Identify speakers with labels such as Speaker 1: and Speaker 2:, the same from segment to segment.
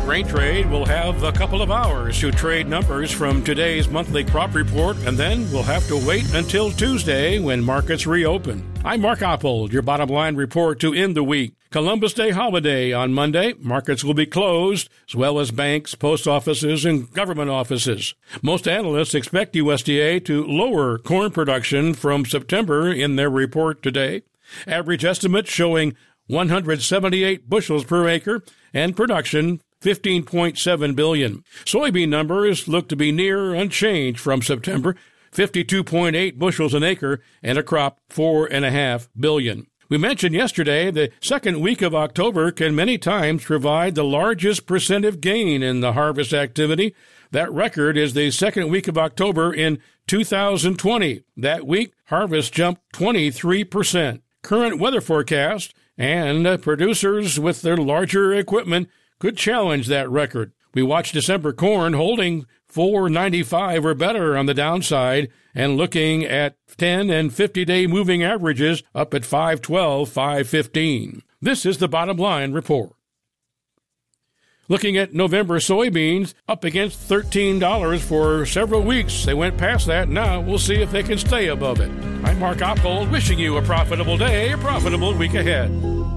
Speaker 1: Grain Trade will have a couple of hours to trade numbers from today's monthly crop report, and then we'll have to wait until Tuesday when markets reopen. I'm Mark Oppold, your bottom line report to end the week. Columbus Day holiday on Monday. Markets will be closed, as well as banks, post offices, and government offices. Most analysts expect USDA to lower corn production from September in their report today. Average estimates showing 178 bushels per acre and production 15.7 billion. Soybean numbers look to be near unchanged from September, 52.8 bushels an acre and a crop 4.5 billion. We mentioned yesterday the second week of October can many times provide the largest percentage gain in the harvest activity. That record is the second week of October in 2020. That week, harvest jumped 23%. Current weather forecast and producers with their larger equipment could challenge that record. We watched December corn holding $4.95 or better on the downside and looking at 10 and 50-day moving averages up at 512, 515. This is the bottom line report. Looking at November soybeans, up against $13 for several weeks. They went past that. Now we'll see if they can stay above it. I'm Mark Oppold, wishing you a profitable day, a profitable week ahead.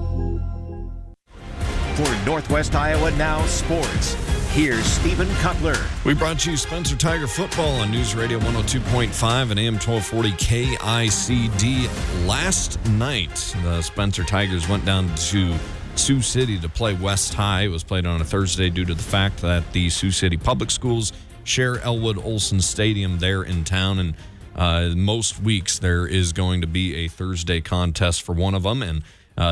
Speaker 2: For Northwest Iowa Now Sports, here's Stephen Cutler.
Speaker 3: We brought you Spencer Tiger football on News Radio 102.5 and AM 1240 KICD. Last night, the Spencer Tigers went down to Sioux City to play West High. It was played on a Thursday due to the fact that the Sioux City Public Schools share Elwood Olson Stadium there in town, and most weeks there is going to be a Thursday contest for one of them, and